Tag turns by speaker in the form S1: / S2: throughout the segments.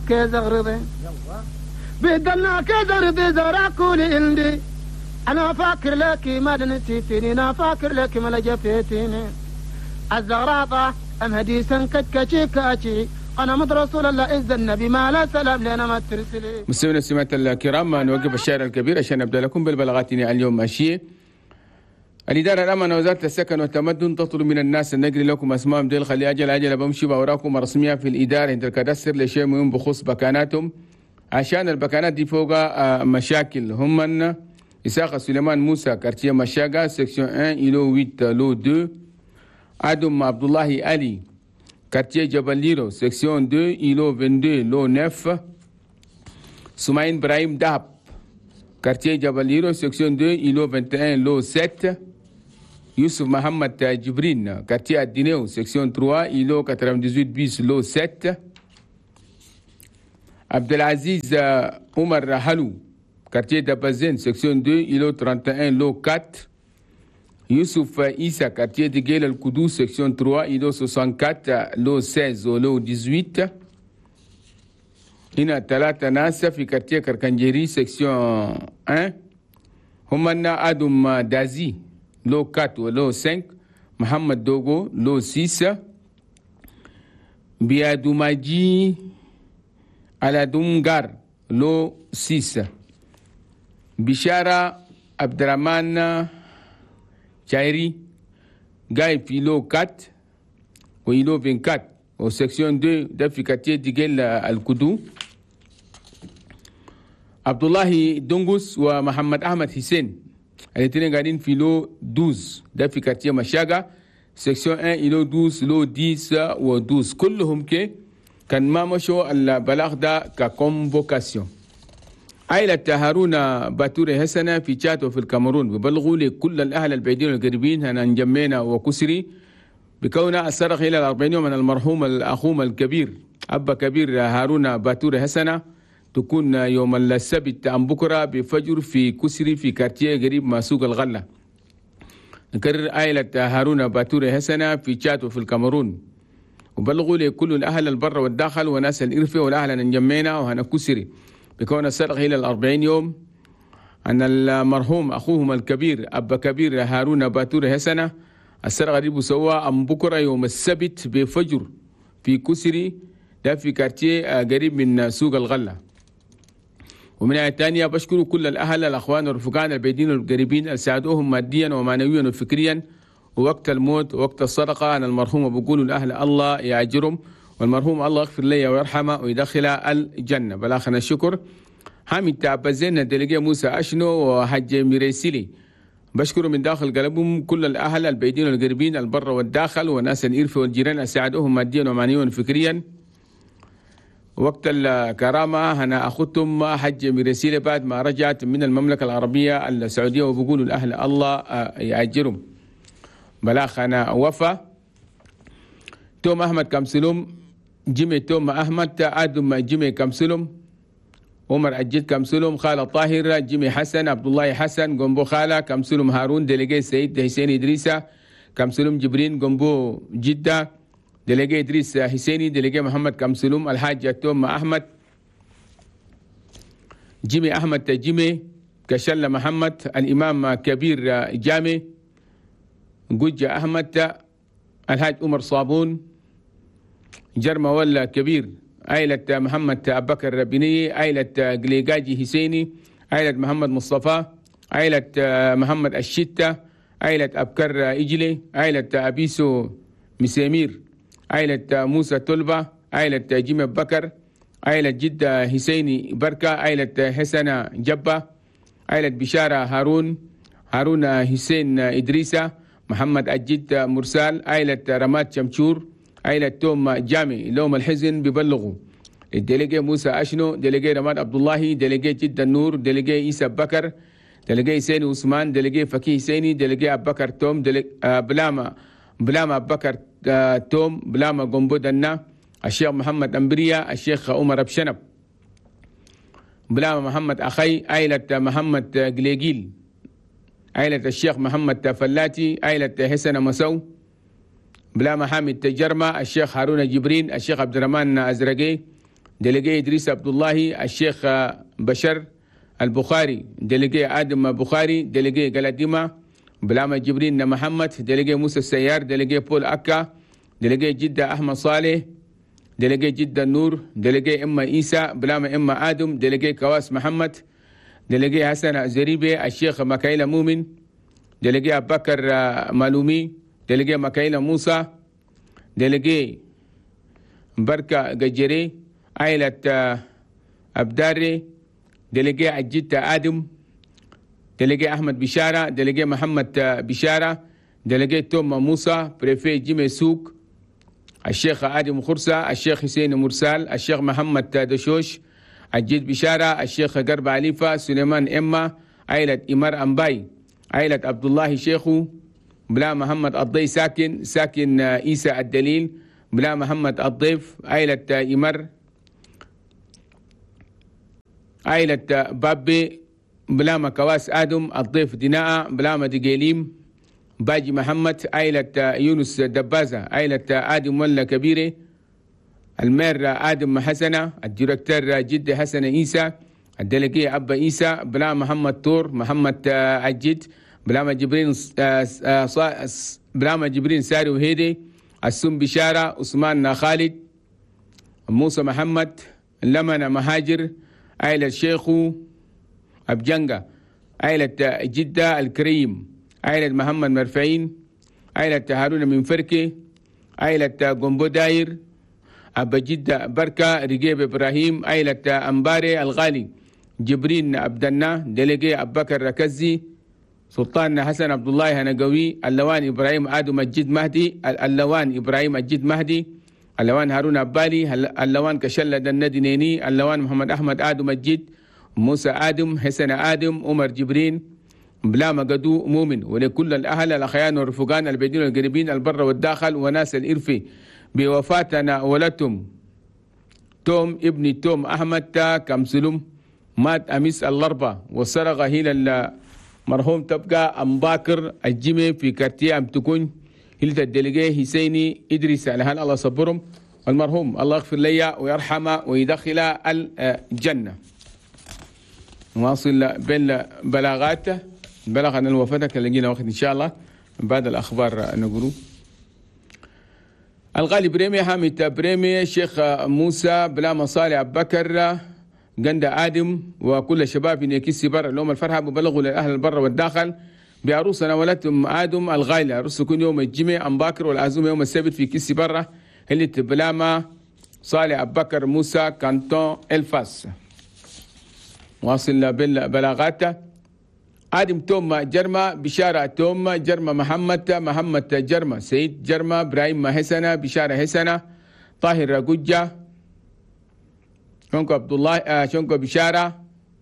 S1: كذا غرضي بدلنا كذا رضي زراكولي عندي أنا فاكر لك ما نسيتني أنا فاكر لك ما لجفتيني الزغراطة أم هديسا كتكشي كاشي أنا مد رسول الله إذ النبي ما لا سلام لنا ما ترسلي.
S2: مستمعينا السماعة الكرام نوقف الشارع الكبير عشان نبدأ لكم بالبلاغات اليوم ماشية. الإدارة الأمن وزارة السكن والتمدن تطلب من الناس أن نقل لكم أسمائهم ديل خلي أجل بمشي بأوراقهم الرسمية في الإدارة عند الكدستر لشيء مهم بخصوص بكاناتهم عشان البكانات دي فوق مشاكل هم أن إساق سليمان موسى كارتيه مشاقة سكسيون 1 إلو 8 لو 2 آدم عبد الله علي كارتيه جبل ليرو سكسيون 2 إلو 22 لو 9 سماين برايم دهب كارتيه جبل ليرو سكسيون 2 إلو 21 لو 7 يوسف محمد جبرين كارتيه الدينيو سكسيون 3 إلو 98 بيس لو 7 عبد العزيز عمر حلو كارتيه دبازين سكسيون 2 إلو 31 لو 4 يوسف إيسا كارتيه دجيل القدوس سكسيون 3 إلو 64 لو 16 ولو 18 هنا 3 ناس في كارتيه كركنجيري سكسيون 1 هم آدم دازي لو 4 ولو 5 محمد دوغو لو 6 بيادوماجي على دونغار لو 6 بشارة عبد الرحمن شايري جاي في لو 4 ويلو 24 وسكسيون 2 ده في كاتيه ديجيل الكدو عبد الله دونغوس ومحمد احمد حسين الاثنين قاعدين في لو 12 ده في كاتيه مشاقة سكسيون 1 لو 12 لو 10 و 12 كلهم كان ما مشوا البلاغ ده ككونفوكاسيون. عائلة هارون باتوري هسنة في تشاد وفي الكاميرون ببلغوا لكل الأهل البعيدين والقريبين هنا نجمينا وكسري بكون السرق إلى 40 يوم من المرحوم الأخوم الكبير أبا كبير هارون باتوري هسنة تكون يوم السبت عن بكرة بفجر في كسري في كارتيه قريب ما سوق الغلة. نكرر عائلة هارون باتوري هسنة في تشاد وفي الكاميرون وبلغوا لكل الأهل البر والداخل وناس الإرفة والأهل نجمينا وهنا كسري بكون السرق إلى 40 يوم أن المرحوم أخوهم الكبير أبا كبير هارون باتوري هسنة السرق قريب سوا عن بكرة يوم السبت بفجر في كسري ده في كارتيه قريب من سوق الغلة. ومن الثانية بشكر كل الأهل الأخوان والرفقان البعيدين والقريبين اللي ساعدوهم ماديا ومعنويا وفكريا ووقت الموت ووقت الصدقة. أن المرحوم بقولوا الأهل الله يأجرهم والمرحوم الله يغفر لي ويرحمه ويدخل الجنة. بلاخنا الشكر حامد تعبزين الدليجي موسى أشنو وحج ميريسيلي بشكر من داخل قلبهم كل الأهل البعيدين والقريبين البر والداخل وناس الإرث والجيران ساعدوهم ماديا ومعنويا وفكريا وقت الكرامة. أنا أخذتم حج ميريسيلي بعد ما رجعت من المملكة العربية السعودية وبقولوا الأهل الله يأجرهم. بلاخنا وفا توم أحمد كمسلوم جيمي توم أحمد آدم جيمي كمسلوم عمر أجيد كمسلوم خالة طاهر جيمي حسن عبد الله حسن قنبو خالة كمسلوم هارون ديليجي سيد حسين إدريسة كمسلوم جبرين قنبو جدة ديليجي إدريس حسيني ديليجي محمد كمسلوم الحاج توم أحمد جيمي أحمد جيمي كشل محمد الإمام كبير جامي قجة أحمد الحاج عمر صابون جرمة ولا كبير عائلة محمد أبو بكر بني عائلة قليقاجي حسيني عائلة محمد مصطفى عائلة محمد الشتة عائلة أبكر إجلي عائلة أبيسو مسامير عائلة موسى طلبة عائلة جيم بكر عائلة جدة حسيني بركة عائلة حسن جبة عائلة بشارة هارون حسين إدريسة محمد أجيد مرسال عائلة رمات شمشور عائلة توم جامي لوم الحزن ببلغوا الديليجي موسى أشنو ديليجي رمات عبد الله ديليجي جد النور ديليجي عيسى بكر ديليجي حسين عثمان ديليجي فكي حسيني ديليجي أبو بكر توم بلاما أبو بكر توم بلاما قنبو دنا الشيخ محمد أمبريا الشيخ عمر بشنب بلاما محمد أخي عائلة محمد قليقيل عائلة الشيخ محمد فلاتي عائلة حسن مسو بلاما حامد تجرمة الشيخ هارون جبرين الشيخ عبد الرحمن أزرقي ديليجي إدريس عبد الله. الشيخ بشر البخاري ديليجي آدم بخاري. ديليجي قلديمة بلامة جبرين محمد. ديليجي موسى السيار. ديليجي بول أكا. ديليجي جدة أحمد صالح. ديليجي جدة نور. ديليجي إما إيسى بلامة إما آدم. ديليجي كواس محمد. ديليجي حسن زريبي. الشيخ مكايل مؤمن. ديليجي أبو بكر مالومي. ديليجي مكايل موسى. ديليجي بركة ججري. عائلة أبداري. ديليجي عجيتة آدم. ديليجي أحمد بشارة. ديليجي محمد بشارة. ديليجي توم موسى بريفي جيمي سوق. الشيخ آدم خرسة. الشيخ حسين مرسال. الشيخ محمد دشوش. عجيت بشارة. الشيخ قرب عليفة. سليمان إما. عائلة إمار أمباي. عائلة عبد الله شيخو. بلا محمد الضي ساكن إيسى الدليل. بلا محمد الضيف. عائلة إمر. عائلة بابي. بلا كواس آدم الضيف دناء. بلا دقيليم باجي محمد. عائلة يونس دبازة. عائلة آدم ولا كبيرة. المير آدم حسنة. الديركتور جد حسن إيسى. الدلقية أبا إيسى. بلا محمد طور. محمد عجيد. بلا جبرين ساري وهيدي. السم بشارة. عثمان خالد. موسى محمد. لمن مهاجر. عائلة شيخو أبجنجة. عائلة جدة الكريم. عائلة محمد مرفعين. عائلة هارون من فركي. عائلة قنبو داير. أبا جدة بركة رقيب إبراهيم. عائلة أمباري الغالي. جبرين عبدنا. ديليجي أبو بكر ركزي. سلطان حسن عبد الله هنقوي. اللوان إبراهيم آدم الجد مهدي. اللوان إبراهيم الجد مهدي. اللوان هارون عبالي. اللوان كشلة الندنيني. اللوان محمد أحمد آدم الجد. موسى آدم. حسن آدم. عمر جبرين. بلا مقدو مؤمن. ولكل الأهل الأخيان والرفقان البعيدين والقريبين البر والداخل وناس الإرفي بوفاتنا ولدتم توم ابني توم أحمد تا كمسلم مات أميس الأربع وسرق هيل المرحوم تبقى أم باكر الجيمي في كارتيه أم تكون هيلة الدلقيه حسيني إدريس على هل الله صبرهم. والمرحوم الله يغفر لي ويرحمه ويدخل الجنة. واصل بين بلاغاته بلغ عن الوفاة اللي لقينا وقت إن شاء الله بعد الأخبار نقولوا. الغالي بريمي حامد بريمي. شيخ موسى بلا مصالح أبو بكر قند آدم وكل الشباب في نيكيسي بر اليوم الفرحة ببلغوا للأهل البر والداخل بعروسنا ولدتم آدم الغالي. عروس تكون يوم الجمعة أم باكر والعزومة يوم السبت في كيسي برة اللي بلاما صالح أبو بكر موسى كانتون الفاس. واصل بلاغاته. آدم توم جرمة. بشارة توم جرمة. محمد جرمة. سيد جرمة. إبراهيم حسنة. بشارة حسنة. طاهر رقجة. شونكو عبد الله. شونكو بشارة.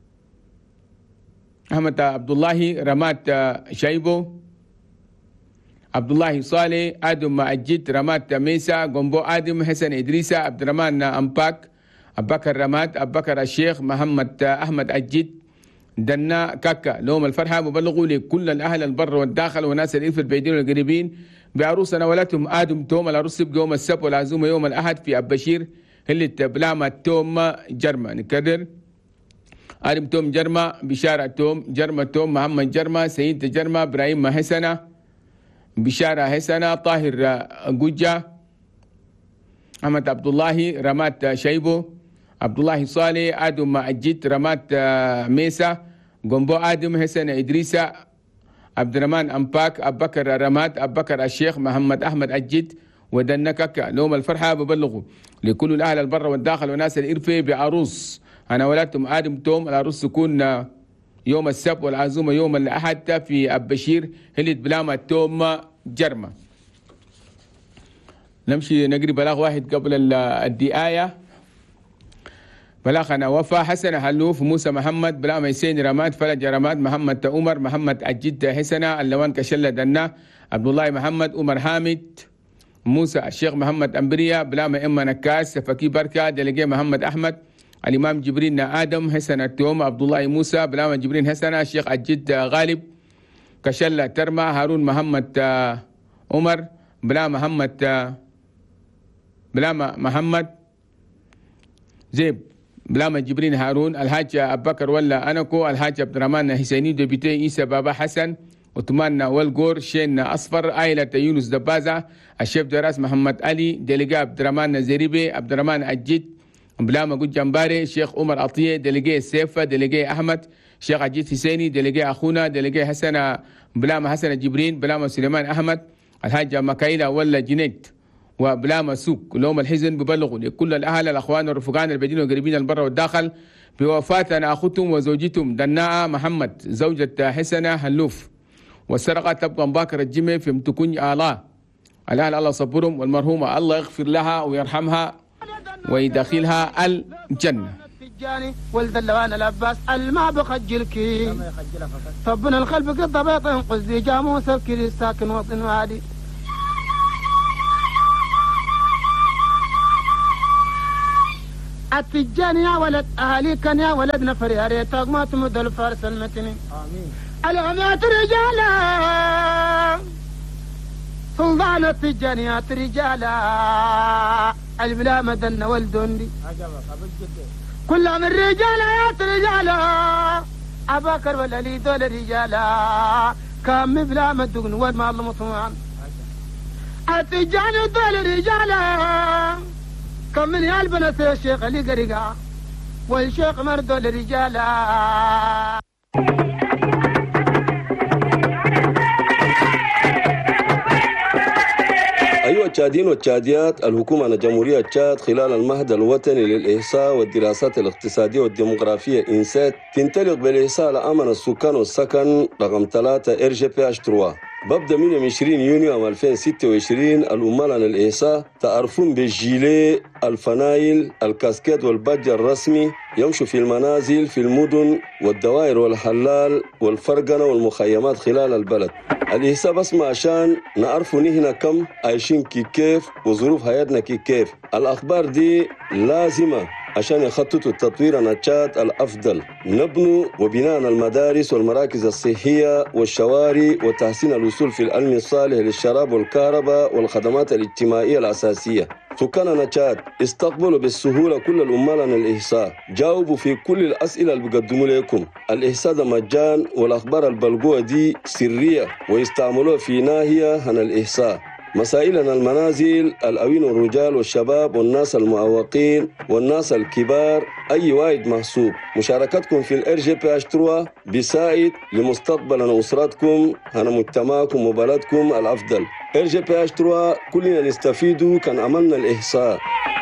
S2: أحمد عبد الله. رمات شيبو. عبد الله صالح. آدم أجيت. رمات ميسا. قنبو آدم. حسن إدريسة. عبد الرحمن أمباك. أبو بكر رمات. أبو بكر الشيخ. محمد أحمد أجيت. دنا كاكا لهم الفرحة مبلغوا لكل الأهل البر والداخل وناس الإرث البعيدين والقريبين بعروسنا ولدتم آدم توم. العروس يبقى يوم السبت والعزومة يوم الأحد في أبشير اللي بلامة توم جرمة. نكرر. آدم توم جرمة. بشارة توم جرمة. توم محمد جرمة. سيد جرمة. إبراهيم حسنة. بشارة حسنة. طاهر قجة. أحمد عبد الله. رمات شيبو. عبد الله صالح. آدم أجيت. رمات ميسا. قنبو آدم. حسن إدريسة. عبد الرحمن أمباك. أبو بكر رمات. أبو بكر الشيخ. محمد أحمد أجيت. ودنكك لهم الفرحة ببلغوا لكل الأهل البر والداخل وناس الإرفي بعروس أنا ولدتم آدم توم. العروس تكون يوم السبت والعزومة يوم الأحد في أبشير هلة بلامة توم جرمة. نمشي نقري بلاغ واحد قبل الدعاية. بلاغنا وفاة حسن حلوف. موسى محمد. بلا ميسين رماد. فلج رماد. محمد عمر. محمد أجد حسنة. اللوان كشلة دنا. عبد الله محمد. عمر حامد. موسى الشيخ محمد أمبريا. بلا إما نكاس. فكي بركة. دلقي محمد أحمد. الإمام جبرين آدم. حسن التوم. عبد الله موسى. بلا جبرين حسنة. الشيخ أجد غالب. كشلة ترمى. هارون محمد عمر. بلا محمد زيب بلام جبرين هارون، الحاج أبو بكر ولا أنكو، الحاج عبد الرحمن حسيني، ديبيتي عيسى بابا حسن، عثمان والغور، شين أصفر، عائلة يونس دبازة، الشيف دراس محمد علي، ديليجا عبد الرحمن زريبي، عبد الرحمن أجيد، بلام أقول جنباري، شيخ عمر عطية، ديليجي سيفة، ديليجي أحمد، شيخ عجيد حسيني، ديليجي أخونا، ديليجي حسن، بلام حسن جبرين، بلام سليمان أحمد، الحاج مكايلة ولا جنيد، وبلام سوق لهم الحزن ببلغوا لكل الأهل الأخوان والرفقان البدين والقريبين البر والداخل بوفاة أخوتهم وزوجتهم دناء محمد زوجة حسنة هلوف، والسرقة تبقى مباكر الجمع في متكون آلاء. الأهل الله صبرهم، والمرحومة الله يغفر لها ويرحمها ويدخلها الجنة.
S1: ولد اللوان العباس الماء بخجلك ربنا الخلف قد بيط ينقذ ذي جاموس الكري الساكن وطن وادي. التجاني يا ولد أهلي كان يا ولد نفر يا ريتك ما تمد الفارس المتني. آمين. الأميات رجالا سلطان التجانيات رجالا البلا مدن والدندي كلهم الرجالات رجالا أباكر والألي دول رجالا كم بلا مدن والمال مطوان التجاني دول رجالا كم من يالبنا سي الشيخ اللي قريقا والشيخ مردو لرجالا.
S3: أيها التشاديين والتشاديات، الحكومة الجمهورية تشاد خلال المهد الوطني للإحصاء والدراسات الاقتصادية والديموغرافية إنسات تنطلق بالإحصاء لأمن السكان والسكن رقم 3 RGPH3. ببدأ من 20 يونيو عام 2026 الأمال عن الإحصاء تعرفون بالجيلي، الفنايل، الكاسكيت والباج الرسمي يمشوا في المنازل في المدن والدوائر والحلال والفرقنة والمخيمات خلال البلد. الإحصاء بس ما عشان نعرفوا نحن كم عايشين كيف وظروف حياتنا كيف. الأخبار دي لازمة عشان يخططوا التطوير النشاط الأفضل، نبنوا وبناء المدارس والمراكز الصحية والشوارع وتحسين الوصول في العلم الصالح للشراب والكهرباء والخدمات الاجتماعية الأساسية. سكان نشاط استقبلوا بالسهولة كل الأمال عن الإحصاء، جاوبوا في كل الأسئلة اللي بيقدموا لكم. الإحصاء ده مجان، والأخبار البلغوة دي سرية ويستعملوها في ناحية عن الإحصاء. مسائلنا المنازل، الأوين والرجال والشباب والناس المعوقين والناس الكبار، أي واحد محسوب. مشاركتكم في RGPH3 بيساعد لمستقبل أسرتكم هنا مجتمعكم وبلدكم الأفضل. RGPH3 كلنا نستفيدوا كان عملنا الإحصاء.